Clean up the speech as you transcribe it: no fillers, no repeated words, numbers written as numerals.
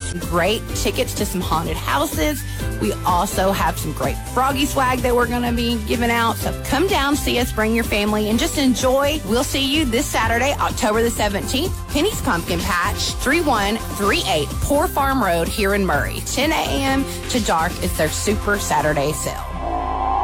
some great tickets to some haunted houses. We also have some great Froggy swag that we're going to be giving out. So come down, see us, bring your family, and just enjoy. We'll see you this Saturday, October the 17th, Penny's Pumpkin Patch, 3138 Poor Farm Road here in Murray. 10 a.m. to dark is their Super Saturday sale.